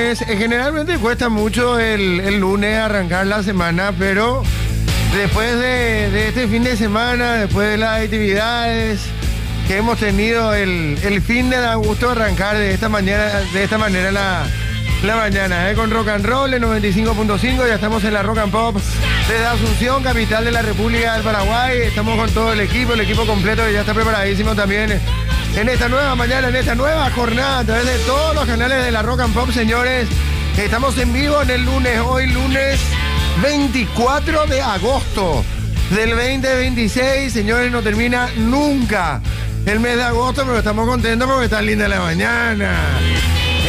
lunes. Generalmente cuesta mucho el lunes arrancar la semana, pero después de este fin de semana, después de las actividades que hemos tenido, el fin de da gusto arrancar de esta manera la mañana, con Rock and Roll en 95.5. Ya estamos en la Rock and Pop desde Asunción, capital de la República del Paraguay. Estamos con todo el equipo completo que ya está preparadísimo también en esta nueva mañana, en esta nueva jornada, a través de todos los canales de la Rock and Pop, señores. Estamos en vivo en el lunes, hoy lunes 24 de agosto del 2026. Señores, no termina nunca el mes de agosto, pero estamos contentos porque está linda la mañana.